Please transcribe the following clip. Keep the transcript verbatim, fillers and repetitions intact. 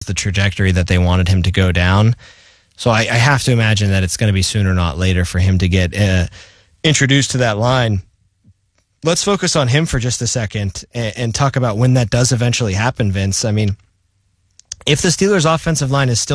the trajectory that they wanted him to go down. So I, I have to imagine that it's going to be sooner, not later, for him to get uh, introduced to that line. Let's focus on him for just a second and, and talk about when that does eventually happen, Vince. I mean, if the Steelers' offensive line is still